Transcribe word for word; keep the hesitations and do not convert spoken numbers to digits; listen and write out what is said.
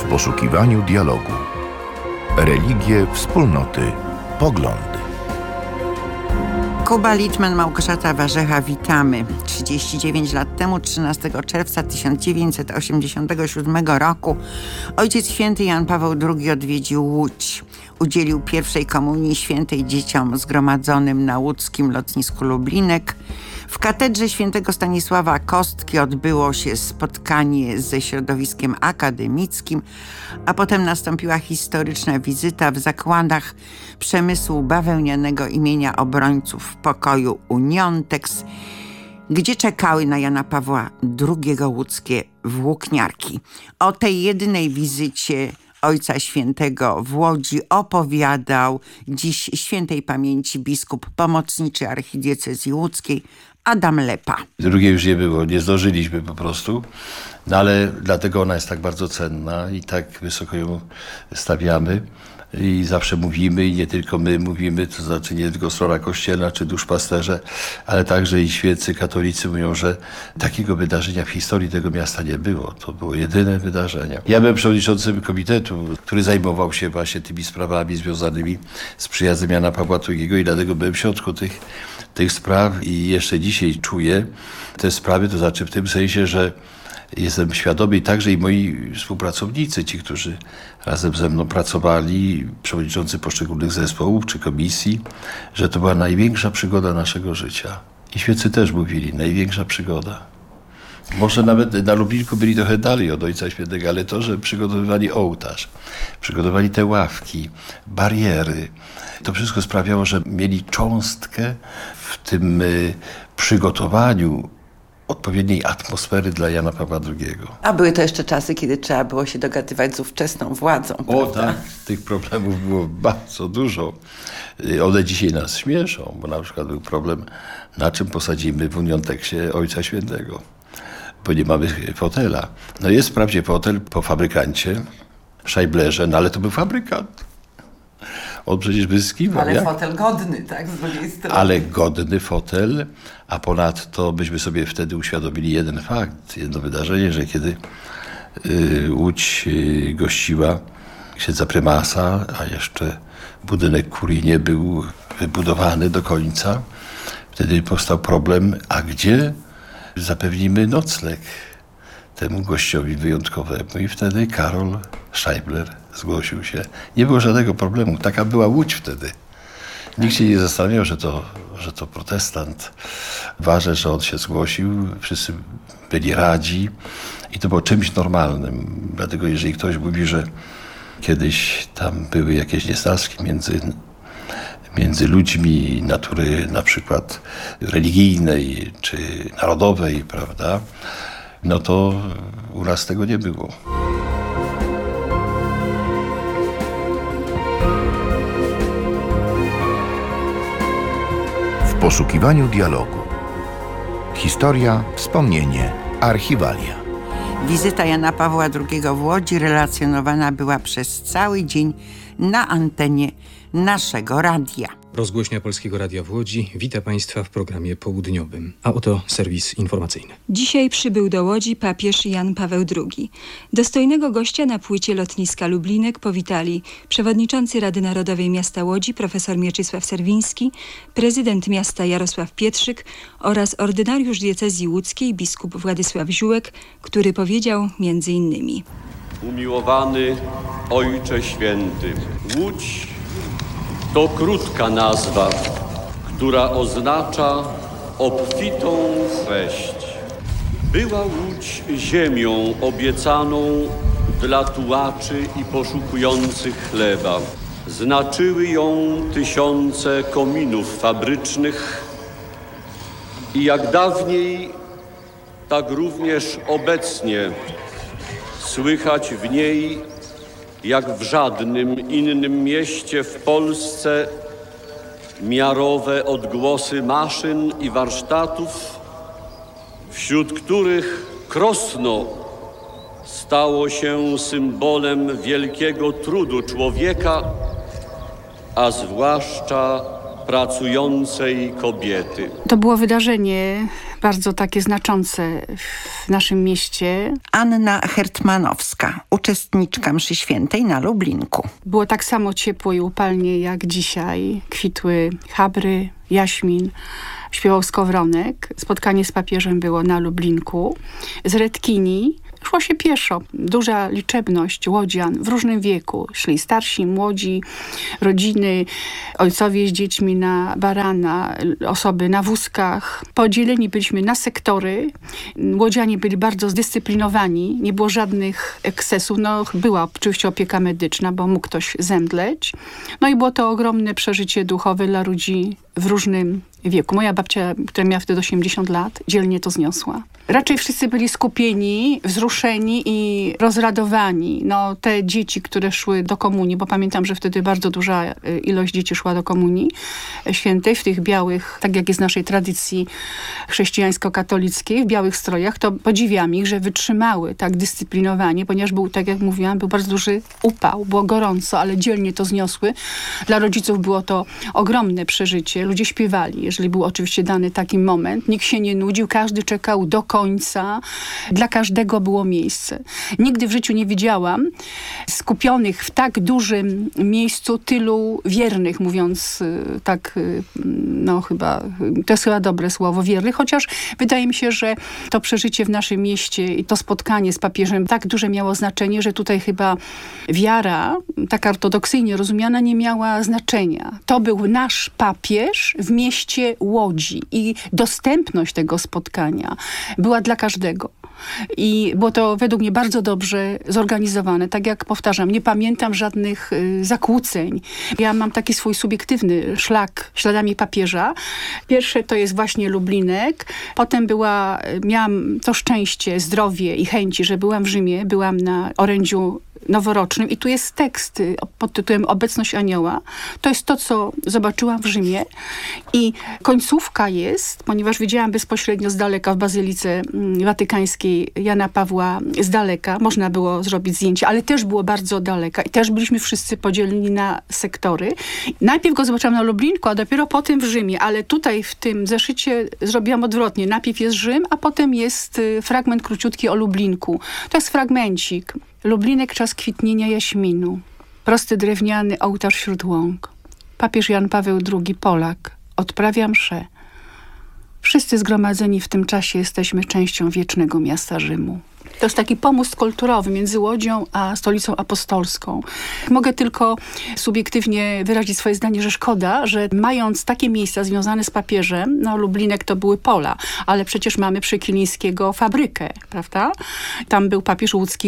poszukiwaniu dialogu. Religie, wspólnoty, poglądy. Kuba Littman, Małgorzata Warzecha, witamy. trzydzieści dziewięć lat temu, trzynastego czerwca tysiąc dziewięćset osiemdziesiątego siódmego roku, Ojciec Święty Jan Paweł drugi odwiedził Łódź. Udzielił pierwszej komunii świętej dzieciom zgromadzonym na łódzkim lotnisku Lublinek. W katedrze świętego Stanisława Kostki odbyło się spotkanie ze środowiskiem akademickim, a potem nastąpiła historyczna wizyta w zakładach przemysłu bawełnianego imienia obrońców pokoju Uniontex, gdzie czekały na Jana Pawła drugiego łódzkie włókniarki. O tej jedynej wizycie Ojca Świętego w Łodzi opowiadał dziś świętej pamięci biskup pomocniczy archidiecezji łódzkiej Adam Lepa. Drugiej już nie było, nie zdążyliśmy po prostu, no ale dlatego ona jest tak bardzo cenna i tak wysoko ją stawiamy i zawsze mówimy, i nie tylko my mówimy, to znaczy nie tylko strona kościelna czy duszpasterze, ale także i świeccy katolicy mówią, że takiego wydarzenia w historii tego miasta nie było. To było jedyne wydarzenie. Ja byłem przewodniczącym komitetu, który zajmował się właśnie tymi sprawami związanymi z przyjazdem Jana Pawła drugiego i dlatego byłem w środku tych, tych spraw i jeszcze dzisiaj czuję te sprawy, to znaczy w tym sensie, że jestem świadomy i także i moi współpracownicy, ci, którzy razem ze mną pracowali, przewodniczący poszczególnych zespołów czy komisji, że to była największa przygoda naszego życia. I świeccy też mówili, największa przygoda. Może nawet na Lublinku byli trochę dalej od Ojca Świętego, ale to, że przygotowywali ołtarz, przygotowali te ławki, bariery, to wszystko sprawiało, że mieli cząstkę w tym y, przygotowaniu odpowiedniej atmosfery dla Jana Pawła drugiego. A były to jeszcze czasy, kiedy trzeba było się dogadywać z ówczesną władzą, O prawda? tak, tych problemów było bardzo dużo. One dzisiaj nas śmieszą, bo na przykład był problem, na czym posadzimy w Unionteksie Ojca Świętego, bo nie mamy fotela. No jest wprawdzie fotel po fabrykancie, Scheiblerze, no ale to był fabrykant. On przecież wyskiwał. Ale jak? fotel godny, tak, z drugiej strony. Ale godny fotel, a ponadto byśmy sobie wtedy uświadomili jeden fakt, jedno wydarzenie, że kiedy y, Łódź y, gościła księdza prymasa, a jeszcze budynek kurii nie był wybudowany do końca, wtedy powstał problem, a gdzie zapewnimy nocleg temu gościowi wyjątkowemu. I wtedy Karol Scheibler zgłosił się. Nie było żadnego problemu. Taka była Łódź wtedy. Nikt się nie zastanawiał, że to, że to protestant. Ważne, że on się zgłosił. Wszyscy byli radzi. I to było czymś normalnym. Dlatego jeżeli ktoś mówi, że kiedyś tam były jakieś niesnaski między, między ludźmi natury na przykład religijnej czy narodowej, prawda, no to u nas tego nie było. W poszukiwaniu dialogu. Historia, wspomnienie, archiwalia. Wizyta Jana Pawła drugiego w Łodzi relacjonowana była przez cały dzień na antenie naszego radia. Rozgłośnia Polskiego Radia w Łodzi wita Państwa w programie południowym. A oto serwis informacyjny. Dzisiaj przybył do Łodzi papież Jan Paweł drugi. Dostojnego gościa na płycie lotniska Lublinek powitali przewodniczący Rady Narodowej Miasta Łodzi profesor Mieczysław Serwiński, prezydent miasta Jarosław Pietrzyk oraz ordynariusz diecezji łódzkiej biskup Władysław Ziółek, który powiedział między innymi: Umiłowany Ojcze Święty, Łódź to krótka nazwa, która oznacza obfitą treść. Była Łódź ziemią obiecaną dla tułaczy i poszukujących chleba. Znaczyły ją tysiące kominów fabrycznych i jak dawniej, tak również obecnie słychać w niej, jak w żadnym innym mieście w Polsce, miarowe odgłosy maszyn i warsztatów, wśród których Krosno stało się symbolem wielkiego trudu człowieka, a zwłaszcza pracującej kobiety. To było wydarzenie bardzo takie znaczące w naszym mieście. Anna Hertmanowska, uczestniczka mszy świętej na Lublinku. Było tak samo ciepło i upalnie jak dzisiaj. Kwitły chabry, jaśmin, śpiewał Skowronek. Spotkanie z papieżem było na Lublinku. Z Redkini szło się pieszo. Duża liczebność łodzian w różnym wieku. Szli starsi, młodzi, rodziny, ojcowie z dziećmi na barana, osoby na wózkach. Podzieleni byliśmy na sektory. Łodzianie byli bardzo zdyscyplinowani. Nie było żadnych ekscesów. No, była oczywiście opieka medyczna, bo mógł ktoś zemdleć. No i było to ogromne przeżycie duchowe dla ludzi w różnym wieku. Moja babcia, która miała wtedy osiemdziesiąt lat, dzielnie to zniosła. Raczej wszyscy byli skupieni, wzruszeni i rozradowani. No, te dzieci, które szły do komunii, bo pamiętam, że wtedy bardzo duża ilość dzieci szła do komunii świętej w tych białych, tak jak jest w naszej tradycji chrześcijańsko-katolickiej, w białych strojach, to podziwiam ich, że wytrzymały tak dyscyplinowanie, ponieważ był, tak jak mówiłam, był bardzo duży upał, było gorąco, ale dzielnie to zniosły. Dla rodziców było to ogromne przeżycie. Ludzie śpiewali, jeżeli był oczywiście dany taki moment. Nikt się nie nudził, każdy czekał do końca. Dla każdego było miejsce. Nigdy w życiu nie widziałam skupionych w tak dużym miejscu tylu wiernych, mówiąc tak, no chyba, to jest chyba dobre słowo, wiernych, chociaż wydaje mi się, że to przeżycie w naszym mieście i to spotkanie z papieżem tak duże miało znaczenie, że tutaj chyba wiara, tak ortodoksyjnie rozumiana, nie miała znaczenia. To był nasz papież w mieście Łodzi i dostępność tego spotkania była dla każdego. I było to według mnie bardzo dobrze zorganizowane. Tak jak powtarzam, nie pamiętam żadnych y, zakłóceń. Ja mam taki swój subiektywny szlak śladami papieża. Pierwsze to jest właśnie Lublinek. Potem była, miałam to szczęście, zdrowie i chęci, że byłam w Rzymie. Byłam na orędziu noworocznym i tu jest tekst pod tytułem Obecność Anioła. To jest to, co zobaczyłam w Rzymie i końcówka jest, ponieważ widziałam bezpośrednio z daleka w Bazylice Watykańskiej Jana Pawła z daleka. Można było zrobić zdjęcie, ale też było bardzo daleka i też byliśmy wszyscy podzieleni na sektory. Najpierw go zobaczyłam na Lublinku, a dopiero potem w Rzymie, ale tutaj w tym zeszycie zrobiłam odwrotnie. Najpierw jest Rzym, a potem jest fragment króciutki o Lublinku. To jest fragmencik. Lublinek, czas kwitnienia jaśminu. Prosty drewniany ołtarz wśród łąk. Papież Jan Paweł drugi, Polak, odprawia mszę. Wszyscy zgromadzeni w tym czasie jesteśmy częścią wiecznego miasta Rzymu. To jest taki pomost kulturowy między Łodzią a Stolicą Apostolską. Mogę tylko subiektywnie wyrazić swoje zdanie, że szkoda, że mając takie miejsca związane z papieżem, no Lublinek to były pola, ale przecież mamy przy Kilińskiego fabrykę, prawda? Tam był papież łódzki,